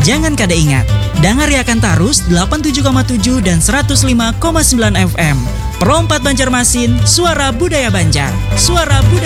Jangan kada ingat, dengar Yakan Tarus 87,7 dan 105,9 FM. Perompat Banjarmasin, suara budaya Banjar. Suara budaya